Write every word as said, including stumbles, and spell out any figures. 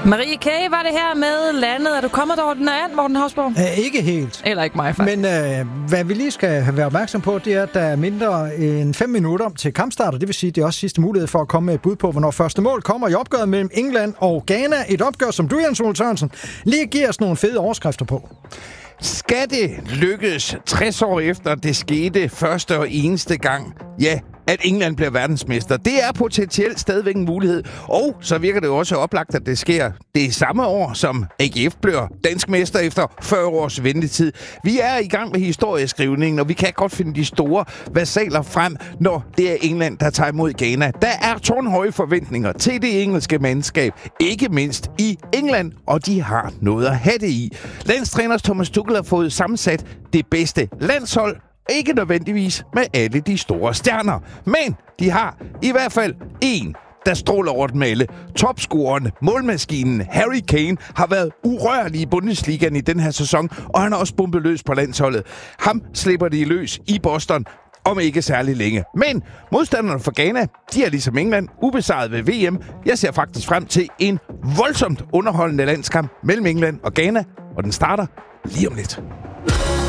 Marie K. var det her med landet. Er du kommet over den anden, Morten Hausborg? Æ, ikke helt. Eller ikke mig, faktisk. Men øh, hvad vi lige skal være opmærksom på, det er, at der er mindre end fem minutter til kampstart, og det vil sige, at det er også sidste mulighed for at komme med et bud på, hvornår første mål kommer i opgøret mellem England og Ghana. Et opgør, som du, Jens Ole Sørensen, lige giver os nogle fede overskrifter på. Skal det lykkes tres år efter det skete første og eneste gang? Ja, at England bliver verdensmester. Det er potentielt stadigvæk en mulighed. Og så virker det jo også oplagt, at det sker det samme år, som A G F bliver dansk mester efter fyrre års ventetid. Vi er i gang med historieskrivningen, og vi kan godt finde de store versaler frem, når det er England, der tager imod Ghana. Der er tårnhøje forventninger til det engelske mandskab, ikke mindst i England, og de har noget at have det i. Landstræner Thomas Tuchel har fået sammensat det bedste landshold, ikke nødvendigvis med alle de store stjerner. Men de har i hvert fald en, der stråler over dem alle. Topscoreren, målmaskinen Harry Kane, har været urørlig i Bundesligaen i den her sæson, og han har også bumpet løs på landsholdet. Ham slipper de løs i Boston om ikke særlig længe. Men modstanderne for Ghana, de er ligesom England ubesejret ved V M. Jeg ser faktisk frem til en voldsomt underholdende landskamp mellem England og Ghana, og den starter lige om lidt.